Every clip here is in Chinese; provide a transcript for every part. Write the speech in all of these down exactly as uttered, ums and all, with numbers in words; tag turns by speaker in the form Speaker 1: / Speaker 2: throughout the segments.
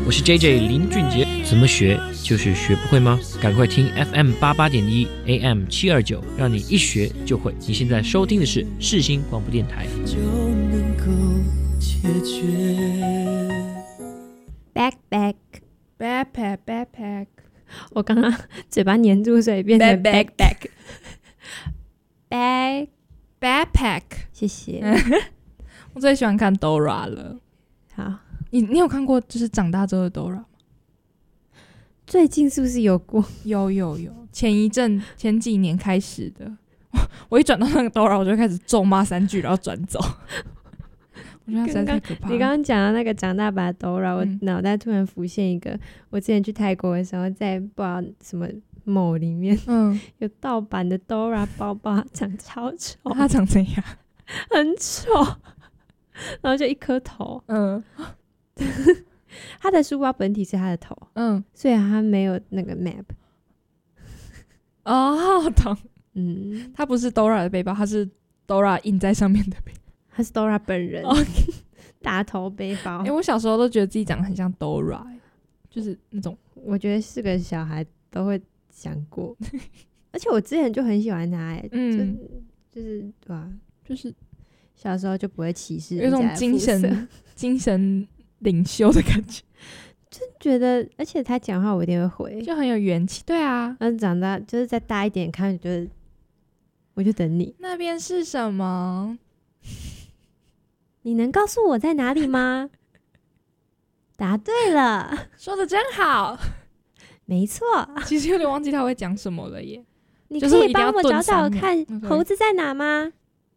Speaker 1: 我是 J J 林俊杰。怎么学就是学不会吗？赶快听 F M 八八点一 A M 七二九，让你一学就会。你现在收听的是世新广播电台。就能够解决。
Speaker 2: Back back
Speaker 3: backpack backpack，
Speaker 2: 我刚刚嘴巴黏住，所以变成 back back back
Speaker 3: backpack。
Speaker 2: 谢谢。
Speaker 3: 我最喜欢看 Dora 了。
Speaker 2: 好，
Speaker 3: 你你有看过就是长大之后的 Dora 吗？
Speaker 2: 最近是不是有过？
Speaker 3: 有有有，前一阵前几年开始的。我一转到那个 Dora， 我就开始咒骂三句，然后转走。我觉得他实在太可怕了。
Speaker 2: 你刚刚讲到那个长大版 Dora，、嗯、我脑袋突然浮现一个，我之前去泰国的时候，在不知道什么某里面，嗯，有盗版的 Dora 包包，长超丑。
Speaker 3: 它长怎样？
Speaker 2: 很丑，然后就一颗头。嗯，他的书包本体是他的头，嗯，所以他没有那个 map。
Speaker 3: 哦，懂。嗯，他不是 Dora 的背包，他是 Dora 印在上面的背包。
Speaker 2: 他是 Dora 本人，
Speaker 3: okay.
Speaker 2: 大头背包。
Speaker 3: 哎、欸，我小时候都觉得自己长得很像 Dora， 就是那种，
Speaker 2: 我觉得是个小孩都会想过。而且我之前就很喜欢他、欸，嗯，就就是对吧？
Speaker 3: 就是
Speaker 2: 小时候就不会歧视人家的肤色，
Speaker 3: 有一种精神精神领袖的感觉。
Speaker 2: 就觉得，而且他讲话我一定会回，
Speaker 3: 就很有元气。对啊，
Speaker 2: 然后长大就是再大一点看，觉得我就等你。
Speaker 3: 那边是什么？
Speaker 2: 你能告诉我在哪里吗？答对了，
Speaker 3: 说得真好。
Speaker 2: 没错，
Speaker 3: 其实有点忘记他会讲什么了耶。
Speaker 2: 你可以帮我找找看猴子在哪吗？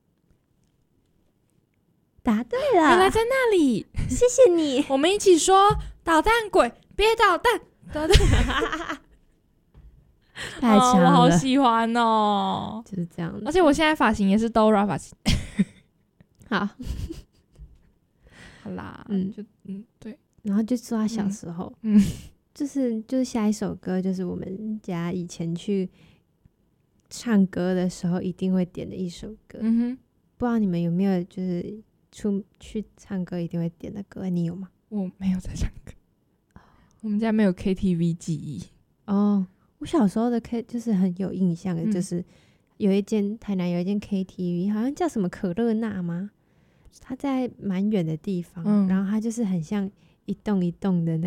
Speaker 2: 答对了，
Speaker 3: 原来在那里。
Speaker 2: 谢谢你。
Speaker 3: 我们一起说捣蛋鬼，别捣蛋，捣蛋。
Speaker 2: 太强了、
Speaker 3: 哦，我好喜欢哦，
Speaker 2: 就是这样。
Speaker 3: 而且我现在发型也是 Dora 发型。
Speaker 2: 好，
Speaker 3: 好啦，嗯，就嗯对，
Speaker 2: 然后就说他小时候，嗯，嗯就是就是下一首歌，就是我们家以前去唱歌的时候一定会点的一首歌。嗯哼，不知道你们有没有就是出去唱歌一定会点的歌？你有吗？
Speaker 3: 我没有在唱歌，我们家没有 K T V 记忆。
Speaker 2: 哦，我小时候的 K 就是很有印象的，嗯、就是有一间台南有一间 K T V， 好像叫什么可乐娜吗？它在蛮远的地方，嗯、然后它就是很像一栋一栋的那